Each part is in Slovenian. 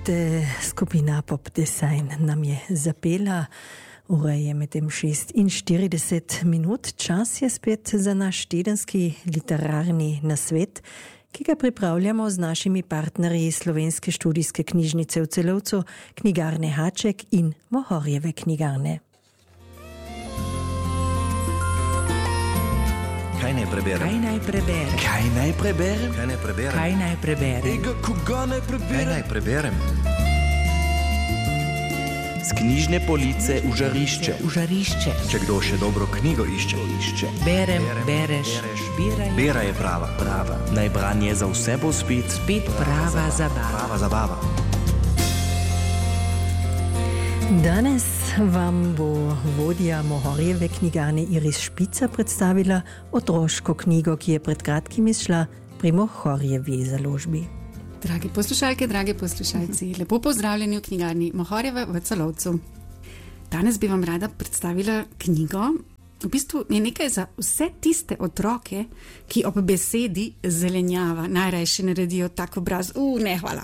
Skupina Pop Design nam je zapela. Ura je medtem 46 Čas je spet za naš tedenski literarni nasvet, ki ga pripravljamo z našimi partnerji Slovenske študijske knjižnice v Celovcu, knjigarne Haček in Mohorjeve knjigarne. Kaj naj preberem? Z knjižne police v žarišče. Če kdo še dobro knjigo išče. Bereš. Bera je prava. Naj branje za vse bo spet prava zabava. Danes vam bo vodja Mohorjeve knjigarne Iris Špica predstavila otroško knjigo, ki je pred kratkim izšla pri Mohorjevi založbi. Dragi poslušalke, dragi poslušalci, lepo pozdravljeni v knjigarni Mohorjeve v Celovcu. Danes bi vam rada predstavila knjigo. V bistvu je nekaj za vse tiste otroke, ki ob besedi zelenjava najrajši naredijo tak obraz, ne hvala.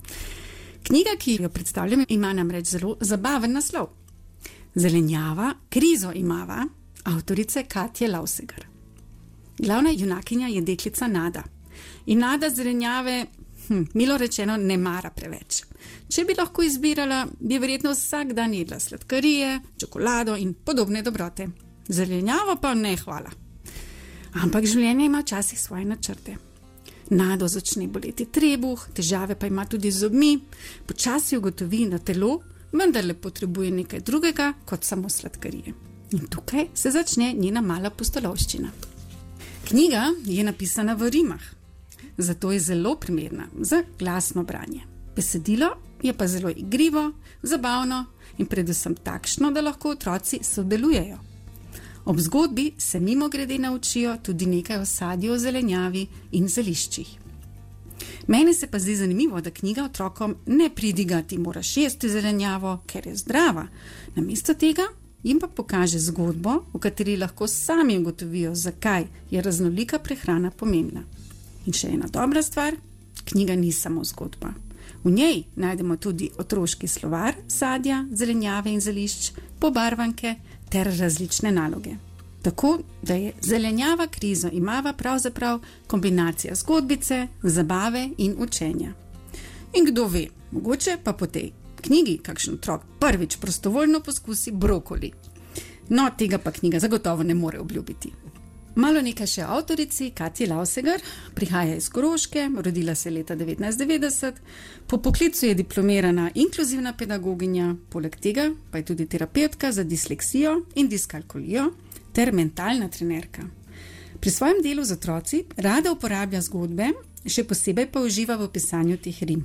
Knjiga, ki jo predstavljam, ima namreč zelo zabaven naslov. Zelenjava, krizo imava, avtorice Katje Lausegar. Glavna junakinja je deklica Nada. In Nada zelenjave, milo rečeno, ne mara preveč. Če bi lahko izbirala, bi verjetno vsak dan jedla sladkarije, čokolado in podobne dobrote. Zelenjavo pa ne hvala. Ampak življenje ima včasih svoje načrte. Nado začne boleti trebuh, težave pa ima tudi z zobmi, počasi ugotovi, da telo vendarle potrebuje nekaj drugega kot samo sladkarije. In tukaj se začne njena mala pustolovščina. Knjiga je napisana v rimah, zato je zelo primerna za glasno branje. Besedilo je pa zelo igrivo, zabavno in predvsem takšno, da lahko otroci sodelujejo. Ob zgodbi se mimogrede naučijo tudi nekaj o sadju, zelenjavi in zeliščih. Meni se pa zdi zanimivo, da knjiga otrokom ne pridiga, ti moraš jesti zelenjavo, ker je zdrava. Namesto tega jim pa pokaže zgodbo, v kateri lahko sami ugotovijo, zakaj je raznolika prehrana pomembna. In še ena dobra stvar, knjiga ni samo zgodba. V njej najdemo tudi otroški slovar sadja, zelenjave in zelišč, pobarvanke ter različne naloge. Tako, da je zelenjava krizo imava pravzaprav kombinacija zgodbice, zabave in učenja. In kdo ve, mogoče pa po tej knjigi kakšen otrok prvič prostovoljno poskusi brokoli. No, tega pa knjiga zagotovo ne more obljubiti. Malo nekaj še o avtorici Katji Lausegar. Prihaja iz Koroške, rodila se leta 1990. Po poklicu je diplomirana inkluzivna pedagoginja, poleg tega pa je tudi terapevtka za disleksijo in diskalkulijo ter mentalna trenerka. Pri svojem delu z otroci rada uporablja zgodbe, še posebej pa uživa v pisanju teh rim.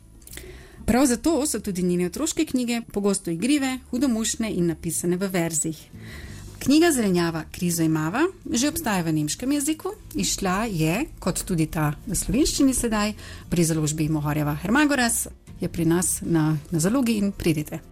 Prav zato so tudi njene otroške knjige pogosto igrive, hudomušne in napisane v verzih. Knjiga Zelenjava, krizo imava že obstaja v nemškem jeziku, izšla je, kot tudi ta v slovenščini sedaj, pri založbi Mohorjeva Hermagoras, je pri nas na zalogi in pridite.